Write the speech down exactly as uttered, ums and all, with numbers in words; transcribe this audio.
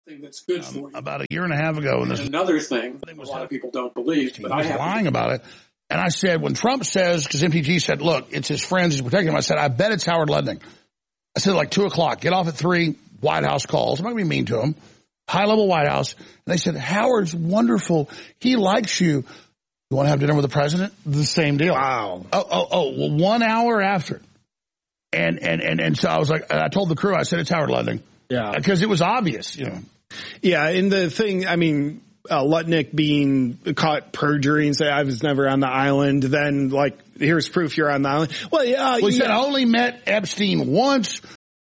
thing that's good um, for you. About a year and a half ago. And and this another thing a lot of people don't believe, but I was have lying about it. And I said, when Trump says, because M P G said, look, it's his friends, he's protecting him. I said, I bet it's Howard Lutnick. I said, like two o'clock, get off at three, White House calls. I'm not going to be mean to him. High-level White House. And they said, Howard's wonderful. He likes you. You want to have dinner with the president? The same deal. Wow. Oh, oh, oh. Well, one hour after. And, and, and, and so I was like, I told the crew, I said, it's Howard Lutnick. Yeah. Because it was obvious, you know. Yeah, and the thing, I mean, uh, Lutnick being caught perjuring and say, I was never on the island, then, like, here's proof you're on the island. Well, yeah. We yeah. said, I only met Epstein once.